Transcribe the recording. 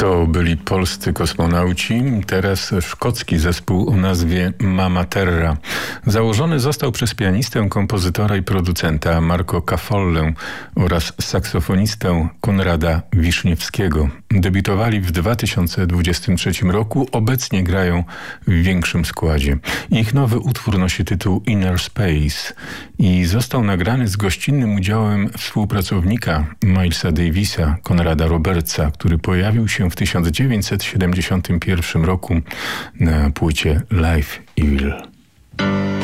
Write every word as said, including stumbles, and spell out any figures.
To byli polscy kosmonauci, teraz szkocki zespół o nazwie Mama Terra. Założony został przez pianistę, kompozytora i producenta Marco Cafollę oraz saksofonistę Konrada Wiszniewskiego. Debiutowali w dwa tysiące dwudziestym trzecim roku, obecnie grają w większym składzie. Ich nowy utwór nosi tytuł Inner Space i został nagrany z gościnnym udziałem współpracownika Milesa Davisa, Konrada Robertsa, który pojawił się w tysiąc dziewięćset siedemdziesiątym pierwszym roku na płycie Live Evil.